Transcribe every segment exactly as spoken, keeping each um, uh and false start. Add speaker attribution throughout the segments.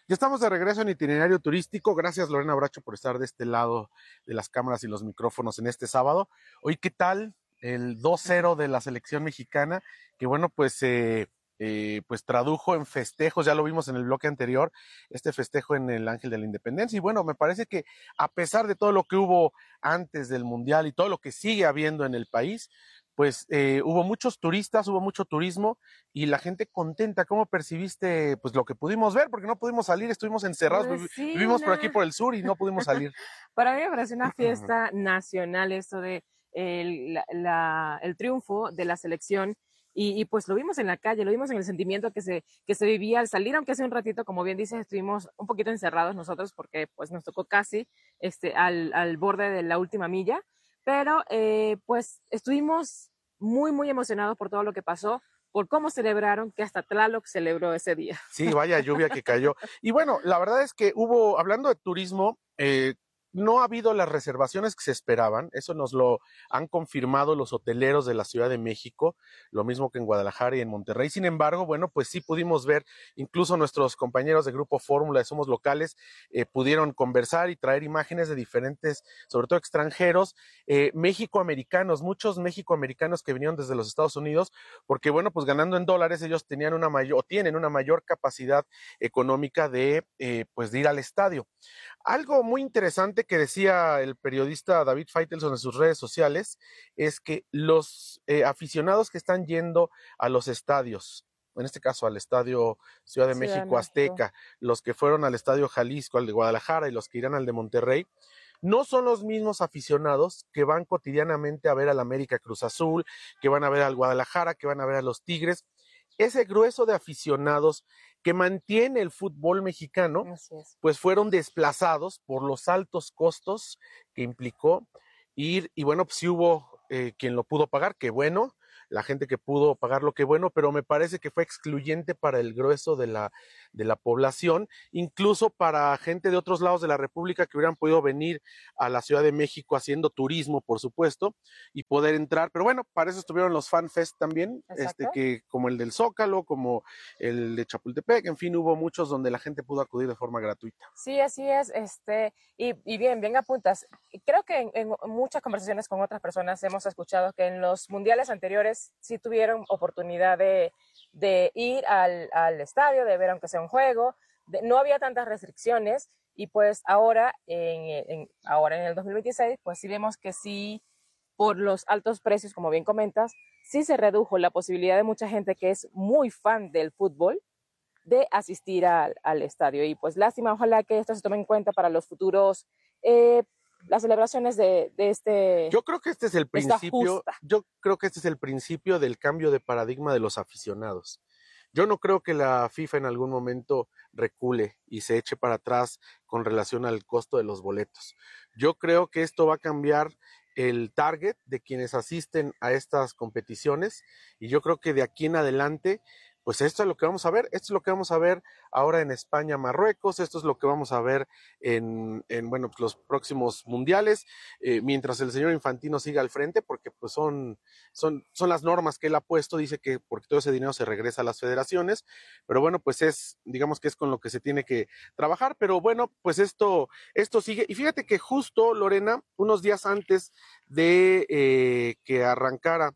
Speaker 1: Ya estamos de regreso en Itinerario Turístico. Gracias, Lorena Bracho, por estar de este lado de las cámaras y los micrófonos en este sábado. Hoy, ¿qué tal? El dos cero de la selección mexicana, que bueno, pues eh, eh, pues tradujo en festejos, ya lo vimos en el bloque anterior, este festejo en el Ángel de la Independencia. Y bueno, me parece que a pesar de todo lo que hubo antes del Mundial y todo lo que sigue habiendo en el país, pues eh, hubo muchos turistas, hubo mucho turismo y la gente contenta. ¿Cómo percibiste pues lo que pudimos ver? Porque no pudimos salir, estuvimos encerrados,
Speaker 2: Pues
Speaker 1: vivi-
Speaker 2: sí,
Speaker 1: vivimos por aquí
Speaker 2: una...
Speaker 1: por el sur y no pudimos salir.
Speaker 2: para mí me parece una fiesta nacional esto de el, la, la, el triunfo de la selección y, y, pues lo vimos en la calle, lo vimos en el sentimiento que se, que se vivía al salir, aunque hace un ratito, como bien dices, estuvimos un poquito encerrados nosotros porque pues nos tocó casi este, al, al borde de la última milla, pero eh, pues estuvimos muy, muy emocionados por todo lo que pasó, por cómo celebraron, que hasta Tlaloc celebró ese día.
Speaker 1: Sí, vaya lluvia que cayó. Y bueno, la verdad es que hubo, hablando de turismo, eh, no ha habido las reservaciones que se esperaban. Eso nos lo han confirmado los hoteleros de la Ciudad de México, lo mismo que en Guadalajara y en Monterrey. Sin embargo, bueno, pues sí pudimos ver, incluso nuestros compañeros de Grupo Fórmula de Somos Locales, eh, pudieron conversar y traer imágenes de diferentes, sobre todo extranjeros, eh, mexicoamericanos, muchos mexicoamericanos que vinieron desde los Estados Unidos, porque bueno, pues ganando en dólares, ellos tenían una mayor, o tienen una mayor capacidad económica de, eh, pues de ir al estadio. Algo muy interesante que decía el periodista David Faitelson en sus redes sociales es que los eh, aficionados que están yendo a los estadios, en este caso al Estadio Ciudad de
Speaker 2: Ciudad de
Speaker 1: México
Speaker 2: México.
Speaker 1: Azteca, los que fueron al Estadio Jalisco, al de Guadalajara y los que irán al de Monterrey, no son los mismos aficionados que van cotidianamente a ver al América Cruz Azul, que van a ver al Guadalajara, que van a ver a los Tigres. Ese grueso de aficionados que mantiene el fútbol mexicano,
Speaker 2: Así es.
Speaker 1: pues fueron desplazados por los altos costos que implicó ir, y bueno, pues sí hubo eh, quien lo pudo pagar, qué bueno, la gente que pudo pagar lo que bueno, pero me parece que fue excluyente para el grueso de la, de la población, incluso para gente de otros lados de la República que hubieran podido venir a la Ciudad de México haciendo turismo, por supuesto, y poder entrar, pero bueno, para eso estuvieron los Fan Fest también, este, que como el del Zócalo, como el de Chapultepec, en fin, hubo muchos donde la gente pudo acudir de forma gratuita.
Speaker 2: Sí, así es, este, y, y bien, bien apuntas. Creo que en, en muchas conversaciones con otras personas hemos escuchado que en los mundiales anteriores sí tuvieron oportunidad de, de ir al, al estadio, de ver aunque sea un juego, de, no había tantas restricciones y pues ahora en, en, ahora en el dos mil veintiséis pues sí vemos que sí, por los altos precios, como bien comentas, sí se redujo la posibilidad de mucha gente que es muy fan del fútbol de asistir al, al estadio. Y pues lástima, ojalá que esto se tome en cuenta para los futuros, eh, las celebraciones de, de este...
Speaker 1: Yo creo que este es el principio, yo creo que este es el principio del cambio de paradigma de los aficionados. Yo no creo que la FIFA en algún momento recule y se eche para atrás con relación al costo de los boletos. Yo creo que esto va a cambiar el target de quienes asisten a estas competiciones y yo creo que de aquí en adelante pues esto es lo que vamos a ver, esto es lo que vamos a ver ahora en España, Marruecos, esto es lo que vamos a ver en, en bueno, pues los próximos mundiales, eh, mientras el señor Infantino siga al frente, porque pues son, son, son las normas que él ha puesto, dice que porque todo ese dinero se regresa a las federaciones, pero bueno, pues es, digamos que es con lo que se tiene que trabajar, pero bueno, pues esto, esto sigue, y fíjate que justo, Lorena, unos días antes de eh, que arrancara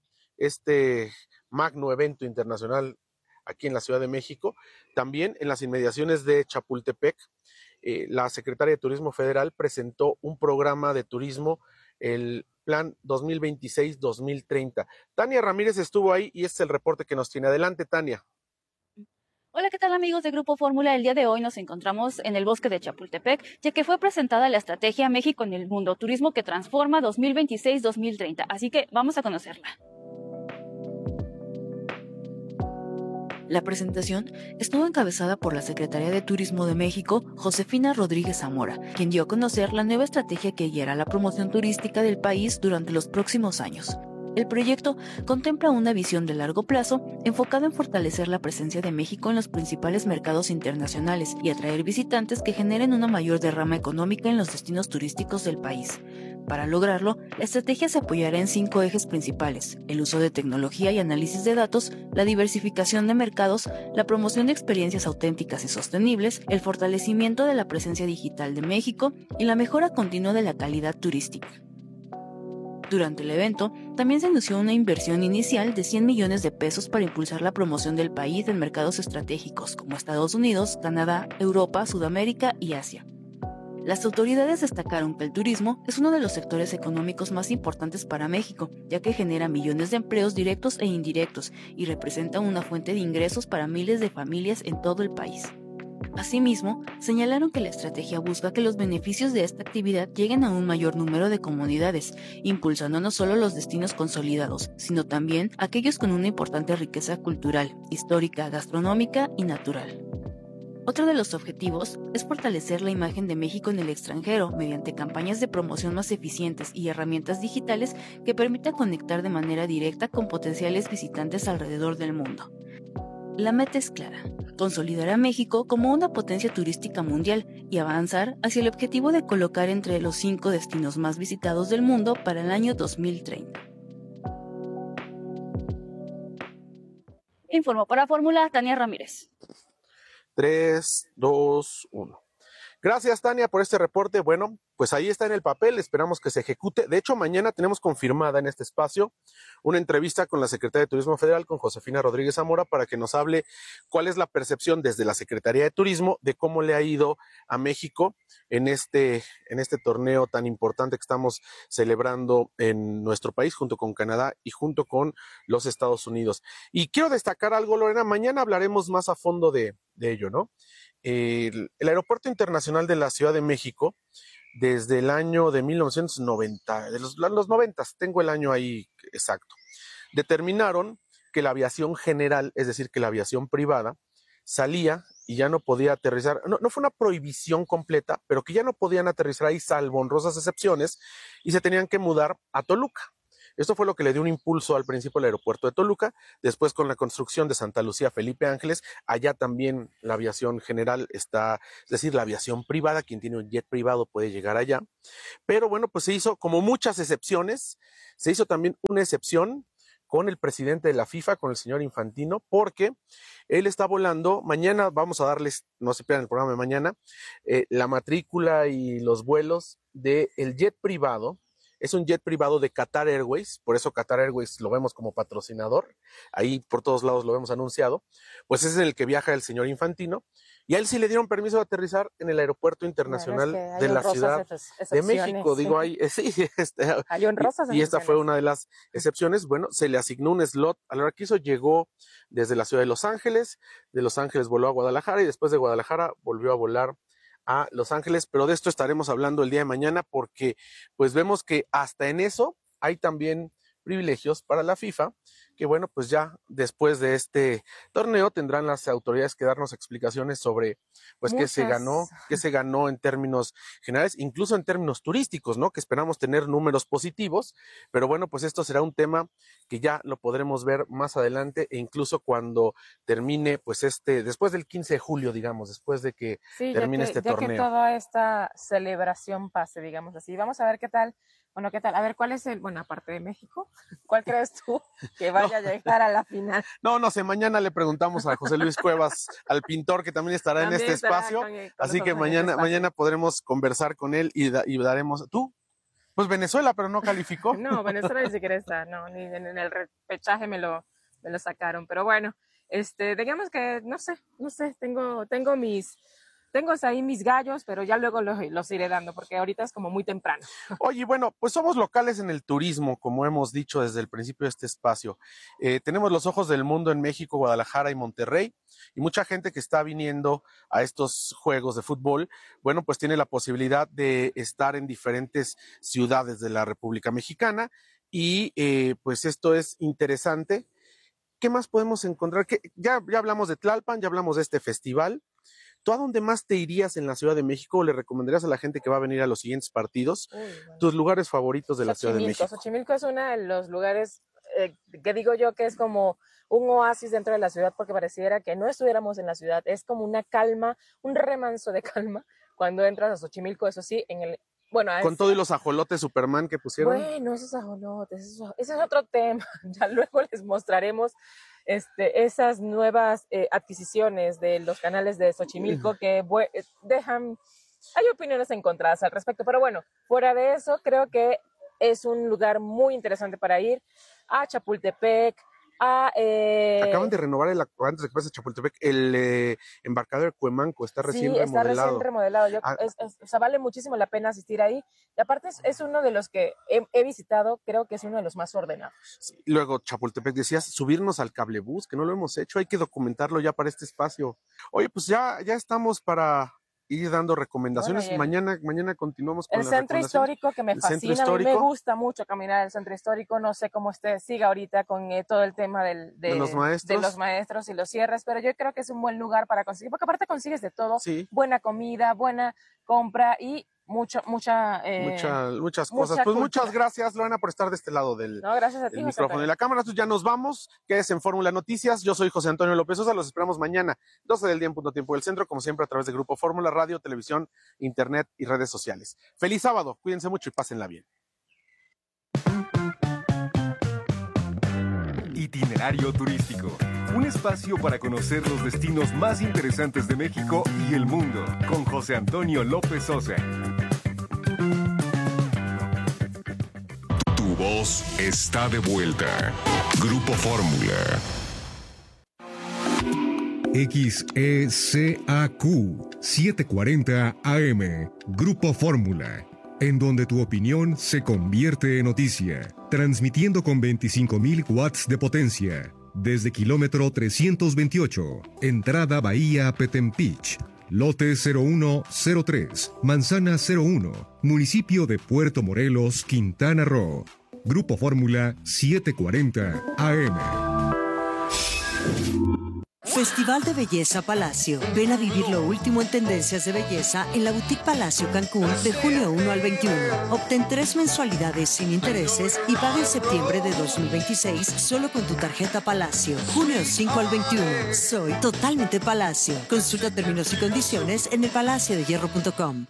Speaker 1: este magno evento internacional aquí en la Ciudad de México, también en las inmediaciones de Chapultepec, eh, la Secretaria de Turismo Federal presentó un programa de turismo, el Plan dos mil veintiséis dos mil treinta. Tania Ramírez estuvo ahí y este es el reporte que nos tiene. Adelante, Tania.
Speaker 3: Hola, ¿qué tal amigos de Grupo Fórmula? El día de hoy nos encontramos en el bosque de Chapultepec, ya que fue presentada la estrategia México en el Mundo, Turismo que Transforma dos mil veintiséis dos mil treinta, así que vamos a conocerla.
Speaker 4: La presentación estuvo encabezada por la Secretaria de Turismo de México, Josefina Rodríguez Zamora, quien dio a conocer la nueva estrategia que guiará la promoción turística del país durante los próximos años. El proyecto contempla una visión de largo plazo enfocada en fortalecer la presencia de México en los principales mercados internacionales y atraer visitantes que generen una mayor derrama económica en los destinos turísticos del país. Para lograrlo, la estrategia se apoyará en cinco ejes principales: el uso de tecnología y análisis de datos, la diversificación de mercados, la promoción de experiencias auténticas y sostenibles, el fortalecimiento de la presencia digital de México y la mejora continua de la calidad turística. Durante el evento, también se anunció una inversión inicial de cien millones de pesos para impulsar la promoción del país en mercados estratégicos como Estados Unidos, Canadá, Europa, Sudamérica y Asia. Las autoridades destacaron que el turismo es uno de los sectores económicos más importantes para México, ya que genera millones de empleos directos e indirectos y representa una fuente de ingresos para miles de familias en todo el país. Asimismo, señalaron que la estrategia busca que los beneficios de esta actividad lleguen a un mayor número de comunidades, impulsando no solo los destinos consolidados, sino también aquellos con una importante riqueza cultural, histórica, gastronómica y natural. Otro de los objetivos es fortalecer la imagen de México en el extranjero mediante campañas de promoción más eficientes y herramientas digitales que permitan conectar de manera directa con potenciales visitantes alrededor del mundo. La meta es clara: consolidar a México como una potencia turística mundial y avanzar hacia el objetivo de colocar entre los cinco destinos más visitados del mundo para el año dos mil treinta.
Speaker 3: Informó para Fórmula Tania Ramírez.
Speaker 1: tres, dos, uno. Gracias, Tania, por este reporte. Bueno, pues ahí está en el papel, esperamos que se ejecute. De hecho, mañana tenemos confirmada en este espacio una entrevista con la Secretaría de Turismo Federal, con Josefina Rodríguez Zamora, para que nos hable cuál es la percepción desde la Secretaría de Turismo de cómo le ha ido a México en este, en este torneo tan importante que estamos celebrando en nuestro país, junto con Canadá y junto con los Estados Unidos. Y quiero destacar algo, Lorena, mañana hablaremos más a fondo de, de ello, ¿no? El, el Aeropuerto Internacional de la Ciudad de México, desde el año de mil novecientos noventa, de los, los noventa, tengo el año ahí exacto, determinaron que la aviación general, es decir, que la aviación privada, salía y ya no podía aterrizar. No, no fue una prohibición completa, pero que ya no podían aterrizar ahí, salvo honrosas excepciones, y se tenían que mudar a Toluca. Esto fue lo que le dio un impulso al principio al aeropuerto de Toluca. Después, con la construcción de Santa Lucía Felipe Ángeles, allá también la aviación general está, es decir, la aviación privada, quien tiene un jet privado puede llegar allá. Pero bueno, pues se hizo, como muchas excepciones, se hizo también una excepción con el presidente de la FIFA, con el señor Infantino, porque él está volando. Mañana vamos a darles, no se pierdan el programa de mañana, eh, la matrícula y los vuelos del jet privado. Es un jet privado de Qatar Airways, por eso Qatar Airways lo vemos como patrocinador, ahí por todos lados lo vemos anunciado, pues ese es el que viaja el señor Infantino, y a él sí le dieron permiso de aterrizar en el Aeropuerto Internacional bueno, es que de la Ciudad de México, digo, ahí, sí, este, hay honrosas y, y esta fue una de las excepciones. Bueno, se le asignó un slot a la hora que hizo, llegó desde la ciudad de Los Ángeles, de Los Ángeles voló a Guadalajara y después de Guadalajara volvió a volar a Los Ángeles, pero de esto estaremos hablando el día de mañana porque pues vemos que hasta en eso hay también privilegios para la FIFA, que bueno, pues ya después de este torneo tendrán las autoridades que darnos explicaciones sobre pues qué se ganó, qué se ganó en términos generales, incluso en términos turísticos, ¿no? Que esperamos tener números positivos, pero bueno, pues esto será un tema que ya lo podremos ver más adelante e incluso cuando termine pues este, después del quince de julio, digamos, después de que sí, termine
Speaker 2: ya que,
Speaker 1: este
Speaker 2: ya
Speaker 1: torneo.
Speaker 2: Que toda esta celebración pase, digamos así. Vamos a ver qué tal. Bueno, ¿qué tal? A ver, ¿cuál es el, bueno, aparte de México, cuál crees tú que vaya no. a llegar a la final?
Speaker 1: No, no sé, mañana le preguntamos a José Luis Cuevas, al pintor que también estará también en este espacio, con, con así que mañana, este mañana podremos conversar con él y, da, y daremos, ¿tú? Pues Venezuela, pero no calificó.
Speaker 2: No, Venezuela ni siquiera está, no, ni en, en el repechaje me lo, me lo sacaron, pero bueno, este, digamos que, no sé, no sé, tengo, tengo mis... Tengo ahí mis gallos, pero ya luego los, los iré dando, porque ahorita es como muy temprano.
Speaker 1: Oye, bueno, pues somos locales en el turismo, como hemos dicho desde el principio de este espacio. Eh, tenemos los ojos del mundo en México, Guadalajara y Monterrey, y mucha gente que está viniendo a estos juegos de fútbol, bueno, pues tiene la posibilidad de estar en diferentes ciudades de la República Mexicana, y eh, pues esto es interesante. ¿Qué más podemos encontrar? ¿Qué? Ya, ya hablamos de Tlalpan, ya hablamos de este festival. ¿tú a dónde más te irías en la Ciudad de México o le recomendarías a la gente que va a venir a los siguientes partidos Uy, bueno. tus lugares favoritos de la Ciudad de México?
Speaker 2: Xochimilco es uno de los lugares eh, que digo yo que es como un oasis dentro de la ciudad, porque pareciera que no estuviéramos en la ciudad. Es como una calma, un remanso de calma cuando entras a Xochimilco, eso sí, en el... Bueno,
Speaker 1: con todos los ajolotes Superman que pusieron.
Speaker 2: Bueno, esos ajolotes, eso, ese es otro tema. Ya luego les mostraremos este, esas nuevas eh, adquisiciones de los canales de Xochimilco que bu- dejan, hay opiniones encontradas al respecto, pero bueno, fuera de eso, creo que es un lugar muy interesante para ir a Chapultepec, a... Eh...
Speaker 1: Acaban de renovar, el, antes de que pase Chapultepec, el eh, embarcadero de Cuemanco, está recién
Speaker 2: sí,
Speaker 1: remodelado.
Speaker 2: Sí, está recién remodelado. Yo, ah. es, es, o sea, vale muchísimo la pena asistir ahí. Y aparte es, es uno de los que he, he visitado, creo que es uno de los más ordenados.
Speaker 1: Sí, luego, Chapultepec, decías, subirnos al cablebús, que no lo hemos hecho, hay que documentarlo ya para este espacio. Oye, pues ya, ya estamos para... ir dando recomendaciones. Bueno, mañana, mañana continuamos con
Speaker 2: el centro histórico que me
Speaker 1: el
Speaker 2: fascina, a mí me gusta mucho caminar el centro histórico, no sé cómo usted siga ahorita con eh, todo el tema del, de,
Speaker 1: de, los maestros.
Speaker 2: de los maestros y los cierres, pero yo creo que es un buen lugar para conseguir, porque aparte consigues de todo,
Speaker 1: sí.
Speaker 2: buena comida, buena compra y mucho, mucha, eh,
Speaker 1: mucha, muchas cosas. Mucha pues cultura. Muchas gracias, Lorena, por estar de este lado del,
Speaker 2: no, gracias a ti,
Speaker 1: del micrófono y la cámara. Entonces ya nos vamos, que es en Fórmula Noticias. Yo soy José Antonio López Sosa, los esperamos mañana, doce del día en punto tiempo del centro, como siempre a través de Grupo Fórmula, radio, televisión, internet y redes sociales. Feliz sábado, cuídense mucho y pásenla bien.
Speaker 5: Itinerario turístico. Un espacio para conocer los destinos más interesantes de México y el mundo, con José Antonio López Sosa.
Speaker 6: Tu voz está de vuelta. Grupo Fórmula.
Speaker 7: X E C A Q setecientos cuarenta A M. Grupo Fórmula. En donde tu opinión se convierte en noticia. Transmitiendo con veinticinco mil watts de potencia. Desde kilómetro trescientos veintiocho, entrada Bahía Petempich, lote cero uno cero tres, manzana cero uno, municipio de Puerto Morelos, Quintana Roo. Grupo Fórmula setecientos cuarenta A M.
Speaker 8: Festival de Belleza Palacio. Ven a vivir lo último en tendencias de belleza en la Boutique Palacio Cancún de junio uno al veintiuno. Obtén tres mensualidades sin intereses y paga en septiembre de dos mil veintiséis solo con tu tarjeta Palacio. junio cinco al veintiuno. Soy totalmente Palacio. Consulta términos y condiciones en el palacio de hierro punto com.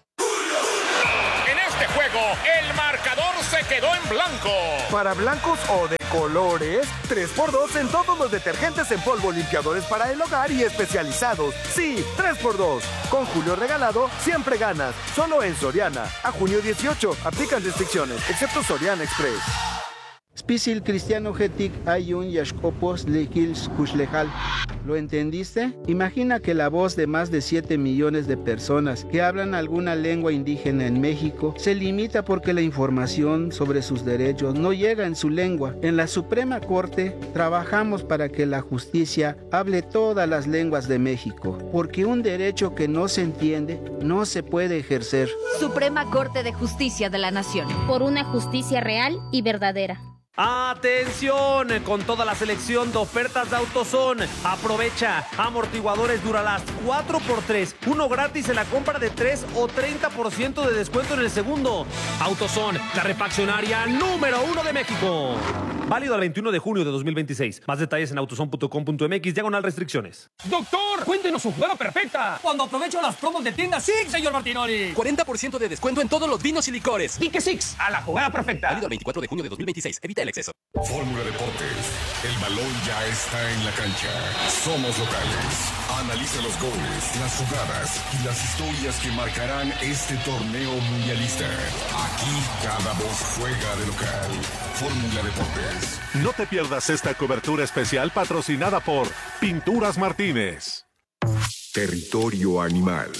Speaker 9: En este juego, el marcador se quedó en blanco.
Speaker 10: Para blancos o de colores, tres por dos en todos los detergentes en polvo, limpiadores para el hogar y especializados. Sí, tres por dos. Con Julio regalado, siempre ganas. Solo en Soriana. A junio dieciocho. Aplican restricciones, excepto Soriana Express.
Speaker 11: Spisil cristiano getic ayun yashkopos lekils kushlejal. ¿Lo entendiste? Imagina que la voz de más de siete millones de personas que hablan alguna lengua indígena en México se limita porque la información sobre sus derechos no llega en su lengua. En la Suprema Corte trabajamos para que la justicia hable todas las lenguas de México, porque un derecho que no se entiende no se puede ejercer.
Speaker 12: Suprema Corte de Justicia de la Nación. Por una justicia real y verdadera.
Speaker 13: ¡Atención! Con toda la selección de ofertas de AutoZone. Aprovecha amortiguadores Duralast cuatro por tres, uno gratis en la compra de tres o treinta por ciento de descuento en el segundo. AutoZone, la refaccionaria número uno de México. Válido al veintiuno de junio de dos mil veintiséis. Más detalles en autozone punto com punto m x, diagonal restricciones.
Speaker 14: ¡Doctor! ¡Cuéntenos su jugada perfecta! Cuando aprovecho las promos de tienda Six, señor Martinoli.
Speaker 15: cuarenta por ciento de descuento en todos los vinos y licores.
Speaker 14: Y que Six, a la jugada perfecta.
Speaker 15: Válido el veinticuatro de junio de dos mil veintiséis. Evita el exceso.
Speaker 6: Fórmula Deportes. El balón ya está en la cancha. Somos locales. Analiza los goles, las jugadas y las historias que marcarán este torneo mundialista. Aquí cada voz juega de local. Fórmula Deportes.
Speaker 16: No te pierdas esta cobertura especial patrocinada por Pinturas Martínez.
Speaker 6: Territorio Animal.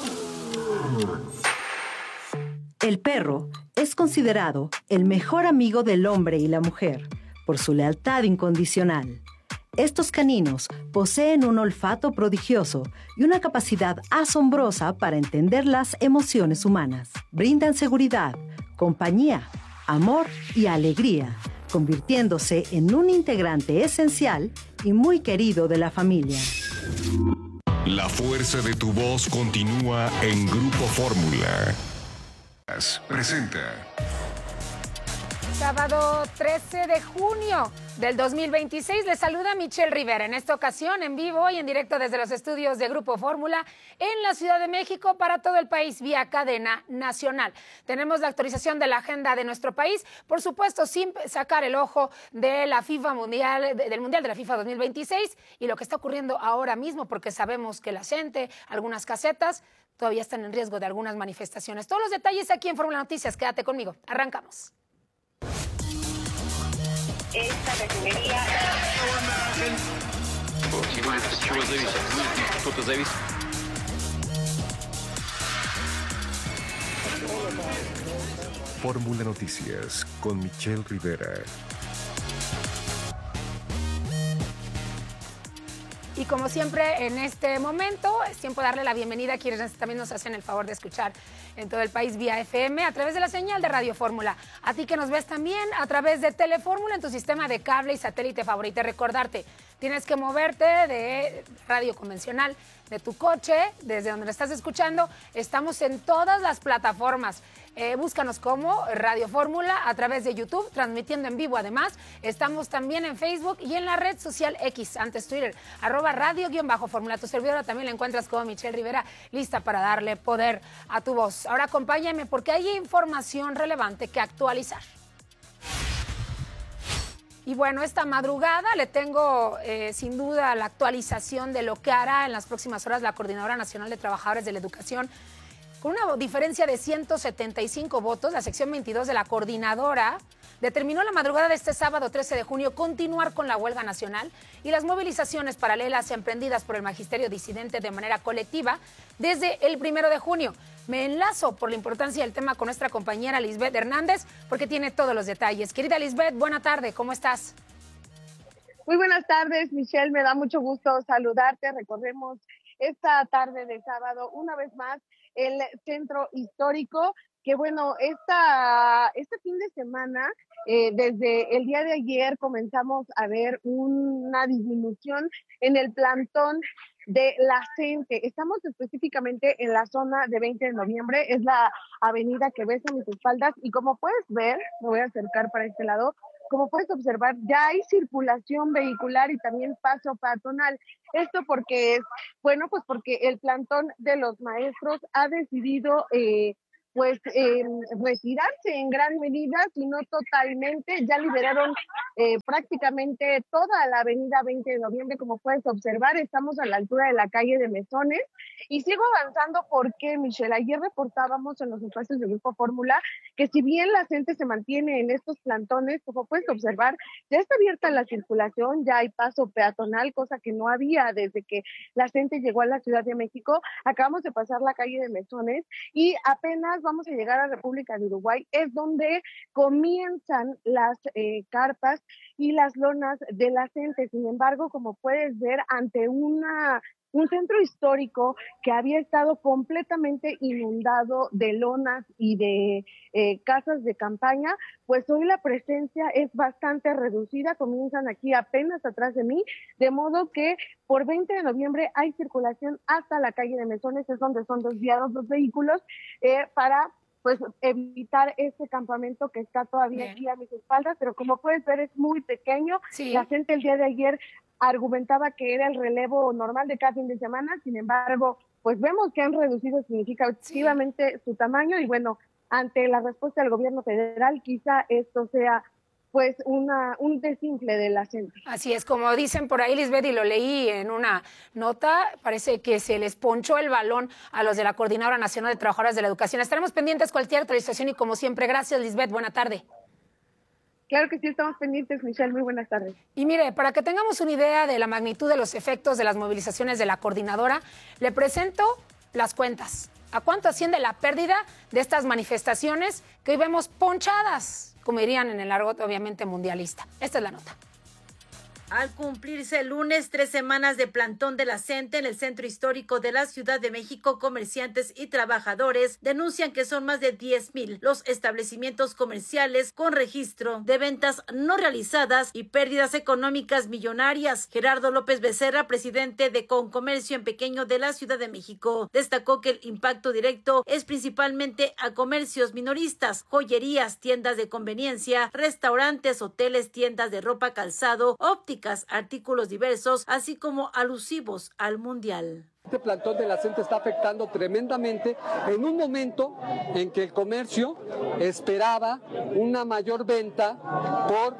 Speaker 17: El perro es considerado el mejor amigo del hombre y la mujer por su lealtad incondicional. Estos caninos poseen un olfato prodigioso y una capacidad asombrosa para entender las emociones humanas. Brindan seguridad, compañía, amor y alegría, convirtiéndose en un integrante esencial y muy querido de la familia.
Speaker 6: La fuerza de tu voz continúa en Grupo Fórmula. Presenta.
Speaker 18: Sábado trece de junio del dos mil veintiséis, les saluda Michelle Rivera. En esta ocasión, en vivo y en directo desde los estudios de Grupo Fórmula en la Ciudad de México para todo el país vía cadena nacional. Tenemos la actualización de la agenda de nuestro país, por supuesto, sin sacar el ojo de la FIFA Mundial, del Mundial de la FIFA dos mil veintiséis y lo que está ocurriendo ahora mismo, porque sabemos que la gente, algunas casetas, todavía están en riesgo de algunas manifestaciones. Todos los detalles aquí en Fórmula Noticias. Quédate conmigo. Arrancamos.
Speaker 19: Esta refinería.
Speaker 5: Fórmula Noticias con Michelle Rivera.
Speaker 18: Y como siempre, en este momento es tiempo de darle la bienvenida a quienes también nos hacen el favor de escuchar en todo el país vía F M a través de la señal de Radio Fórmula. A ti que nos ves también a través de Telefórmula en tu sistema de cable y satélite favorito. Recordarte, tienes que moverte de radio convencional, de tu coche, desde donde lo estás escuchando. Estamos en todas las plataformas. Eh, búscanos como Radio Fórmula a través de YouTube, transmitiendo en vivo además. Estamos también en Facebook y en la red social X, antes Twitter, arroba radio-fórmula. Tu servidora también la encuentras como Michelle Rivera, lista para darle poder a tu voz. Ahora acompáñame porque hay información relevante que actualizar. Y bueno, esta madrugada le tengo eh, sin duda la actualización de lo que hará en las próximas horas la Coordinadora Nacional de Trabajadores de la Educación. Con una diferencia de ciento setenta y cinco votos, la sección veintidós de la Coordinadora determinó la madrugada de este sábado trece de junio continuar con la huelga nacional y las movilizaciones paralelas emprendidas por el magisterio disidente de manera colectiva desde el primero de junio. Me enlazo por la importancia del tema con nuestra compañera Lisbeth Hernández porque tiene todos los detalles. Querida Lisbeth, buena tarde, ¿cómo estás?
Speaker 20: Muy buenas tardes, Michelle, me da mucho gusto saludarte. Recorremos esta tarde de sábado una vez más el centro histórico, que bueno, esta, este fin de semana, eh, desde el día de ayer comenzamos a ver una disminución en el plantón de la gente. Estamos específicamente en la zona de veinte de noviembre, es la avenida que ves a mis espaldas y como puedes ver, me voy a acercar para este lado, como puedes observar, ya hay circulación vehicular y también paso peatonal. Esto porque es, bueno, pues porque el plantón de los maestros ha decidido eh, pues eh, retirarse en gran medida, si no totalmente. Ya liberaron eh, prácticamente toda la avenida veinte de noviembre, como puedes observar. Estamos a la altura de la calle de Mesones y sigo avanzando porque, Michelle, ayer reportábamos en los espacios del Grupo Fórmula que si bien la gente se mantiene en estos plantones, como puedes observar, ya está abierta la circulación, ya hay paso peatonal, cosa que no había desde que la gente llegó a la Ciudad de México. Acabamos de pasar la calle de Mesones y apenas vamos a llegar a República de Uruguay, es donde comienzan las eh, carpas y las lonas de la gente. Sin embargo, como puedes ver, ante una un centro histórico que había estado completamente inundado de lonas y de eh, casas de campaña, pues hoy la presencia es bastante reducida, comienzan aquí apenas atrás de mí, de modo que por veinte de noviembre hay circulación hasta la calle de Mesones, es donde son desviados los vehículos eh, para pues evitar este campamento que está todavía Bien. Aquí a mis espaldas, pero como puedes ver es muy pequeño. Sí. La gente el día de ayer argumentaba que era el relevo normal de cada fin de semana, sin embargo, pues vemos que han reducido significativamente sí. su tamaño y bueno, ante la respuesta del gobierno federal, quizá esto sea pues una, un desinfle de la gente.
Speaker 18: Así es, como dicen por ahí, Lisbeth, y lo leí en una nota, parece que se les ponchó el balón a los de la Coordinadora Nacional de Trabajadoras de la Educación. Estaremos pendientes cualquier actualización y como siempre, gracias Lisbeth, buena tarde.
Speaker 20: Claro que sí, estamos pendientes, Michelle, muy buenas tardes.
Speaker 18: Y mire, para que tengamos una idea de la magnitud de los efectos de las movilizaciones de la Coordinadora, le presento las cuentas. ¿A cuánto asciende la pérdida de estas manifestaciones que hoy vemos ponchadas, como dirían en el argot obviamente mundialista? Esta es la nota.
Speaker 21: Al cumplirse el lunes tres semanas de plantón de la CENTE en el centro histórico de la Ciudad de México, comerciantes y trabajadores denuncian que son más de diez mil los establecimientos comerciales con registro de ventas no realizadas y pérdidas económicas millonarias. Gerardo López Becerra, presidente de Concomercio en Pequeño de la Ciudad de México, destacó que el impacto directo es principalmente a comercios minoristas, joyerías, tiendas de conveniencia, restaurantes, hoteles, tiendas de ropa, calzado, óptica, artículos diversos, así como alusivos al Mundial.
Speaker 22: Este plantón de la CENTE está afectando tremendamente en un momento en que el comercio esperaba una mayor venta por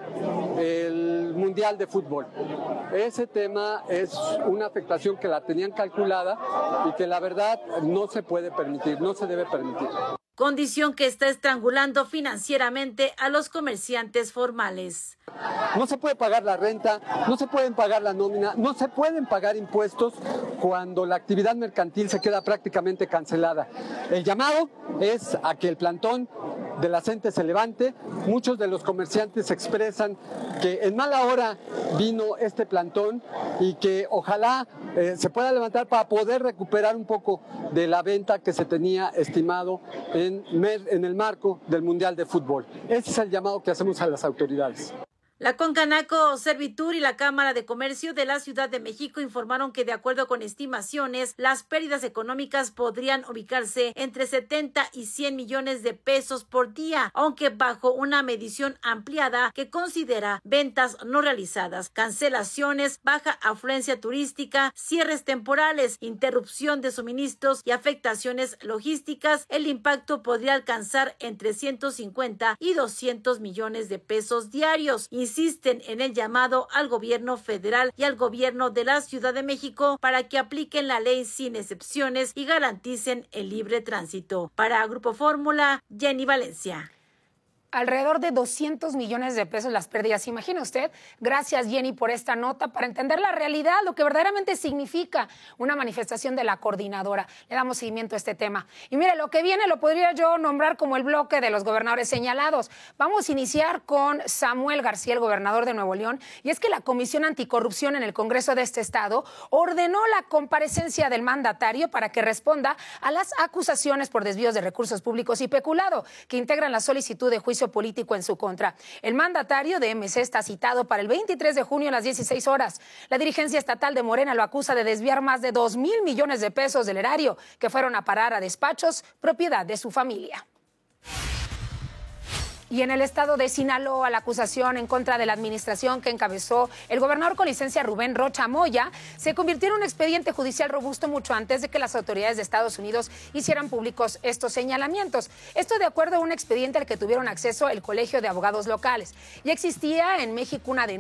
Speaker 22: el Mundial de Fútbol. Ese tema es una afectación que la tenían calculada y que la verdad no se puede permitir, no se debe permitir.
Speaker 21: Condición que está estrangulando financieramente a los comerciantes formales.
Speaker 22: No se puede pagar la renta, no se pueden pagar la nómina, no se pueden pagar impuestos cuando la actividad mercantil se queda prácticamente cancelada. El llamado es a que el plantón de la CENTE se levante. Muchos de los comerciantes expresan que en mala hora vino este plantón y que ojalá eh, se pueda levantar para poder recuperar un poco de la venta que se tenía estimado en, en el marco del Mundial de Fútbol. Ese es el llamado que hacemos a las autoridades.
Speaker 21: La Concanaco, Servitur y la Cámara de Comercio de la Ciudad de México informaron que de acuerdo con estimaciones, las pérdidas económicas podrían ubicarse entre setenta y cien millones de pesos por día, aunque bajo una medición ampliada que considera ventas no realizadas, cancelaciones, baja afluencia turística, cierres temporales, interrupción de suministros y afectaciones logísticas. El impacto podría alcanzar entre ciento cincuenta y doscientos millones de pesos diarios. Insisten en el llamado al gobierno federal y al gobierno de la Ciudad de México para que apliquen la ley sin excepciones y garanticen el libre tránsito. Para Grupo Fórmula, Jenny Valencia.
Speaker 18: Alrededor de doscientos millones de pesos las pérdidas. Imagina usted. Gracias, Jenny, por esta nota para entender la realidad, lo que verdaderamente significa una manifestación de la coordinadora. Le damos seguimiento a este tema. Y mire, lo que viene lo podría yo nombrar como el bloque de los gobernadores señalados. Vamos a iniciar con Samuel García, el gobernador de Nuevo León. Y es que la Comisión Anticorrupción en el Congreso de este estado ordenó la comparecencia del mandatario para que responda a las acusaciones por desvíos de recursos públicos y peculado que integran la solicitud de juicio político en su contra. El mandatario de M C está citado para el veintitrés de junio a las dieciséis horas. La dirigencia estatal de Morena lo acusa de desviar más de dos mil millones de pesos del erario que fueron a parar a despachos propiedad de su familia. Y en el estado de Sinaloa, la acusación en contra de la administración que encabezó el gobernador con licencia Rubén Rocha Moya se convirtió en un expediente judicial robusto mucho antes de que las autoridades de Estados Unidos hicieran públicos estos señalamientos. Esto de acuerdo a un expediente al que tuvieron acceso el Colegio de Abogados Locales. Ya existía en México una denuncia